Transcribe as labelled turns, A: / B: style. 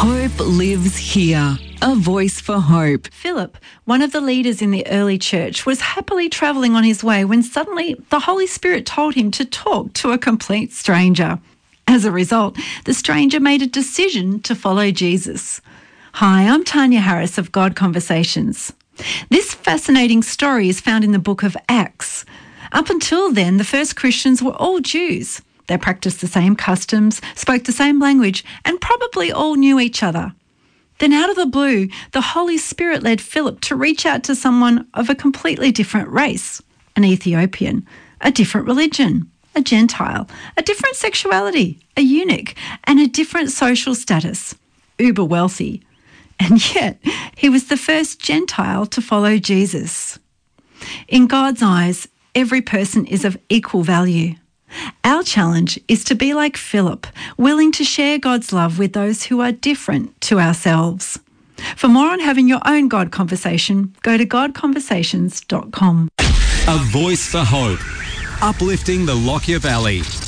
A: Hope lives here. A voice for hope.
B: Philip, one of the leaders in the early church, was happily travelling on his way when suddenly the Holy Spirit told him to talk to a complete stranger. As a result, the stranger made a decision to follow Jesus. Hi, I'm Tanya Harris of God Conversations. This fascinating story is found in the book of Acts. Up until then, the first Christians were all Jews. They practiced the same customs, spoke the same language, and probably all knew each other. Then out of the blue, the Holy Spirit led Philip to reach out to someone of a completely different race, an Ethiopian, a different religion, a Gentile, a different sexuality, a eunuch, and a different social status, uber wealthy. And yet, he was the first Gentile to follow Jesus. In God's eyes, every person is of equal value. Our challenge is to be like Philip, willing to share God's love with those who are different to ourselves. For more on having your own God conversation, go to godconversations.com.
C: A voice for hope, uplifting the Lockyer Valley.